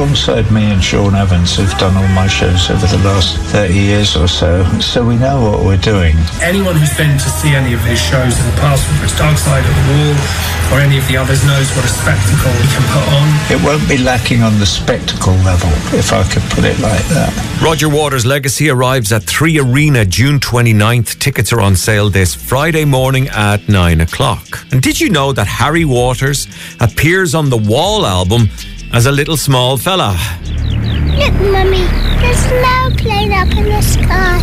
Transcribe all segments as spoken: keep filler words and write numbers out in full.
alongside me and Sean Evans, who've done all my shows over the last thirty years or so, so we know what we're doing. Anyone who's been to see any of his shows in the past, whether it's Dark Side of the Wall or any of the others, knows what a spectacle he can put on. It won't be lacking on the spectacle level, if I could put it like that. Roger Waters' Legacy arrives at Three Arena June twenty-ninth. Tickets are on sale this Friday morning at nine o'clock. And did you know that Harry Waters appears on the Wall album as a little small fella? Look, Mummy, there's an airplane up in the sky.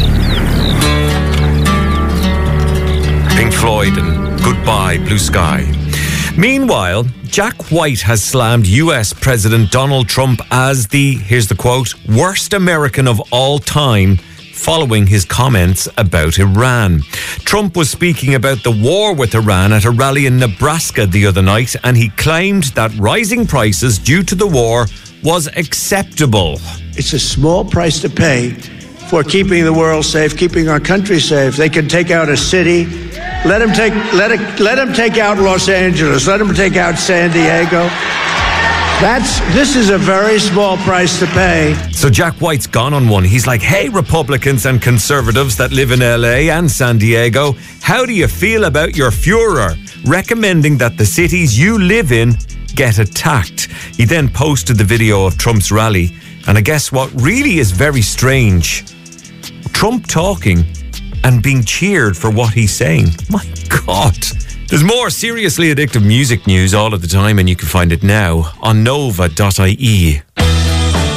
Pink Floyd and Goodbye Blue Sky. Meanwhile, Jack White has slammed U S President Donald Trump as the, here's the quote, worst American of all time, following his comments about Iran. Trump was speaking about the war with Iran at a rally in Nebraska the other night, and he claimed that rising prices due to the war was acceptable. It's a small price to pay for keeping the world safe, keeping our country safe. They can take out a city. Let them take let it let them take out Los Angeles. Let them take out San Diego. That's this is a very small price to pay. So Jack White's gone on one. He's like, hey, Republicans and conservatives that live in L A and San Diego, how do you feel about your Führer recommending that the cities you live in get attacked? He then posted the video of Trump's rally, and I guess what really is very strange, Trump talking and being cheered for what he's saying. My God. There's more seriously addictive music news all of the time, and you can find it now on nova dot I E.